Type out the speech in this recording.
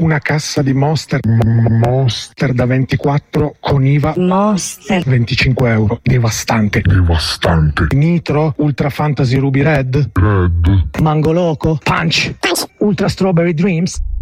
una cassa di Monster da 24 con IVA Monster 25 euro. Devastante. Nitro Ultra Fantasy Ruby Red. Mango Loco Punch Ultra Strawberry Dreams